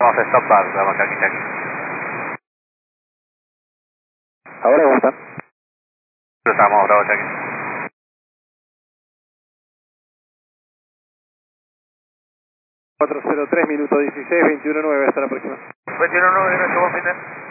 Vamos a stop bar, vamos a aquí. Ahora, ¿cómo están? Cruzamos, bravo, aquí. 403, minuto 16, 21.9, hasta la próxima. 21.9, gracias, buen fin de.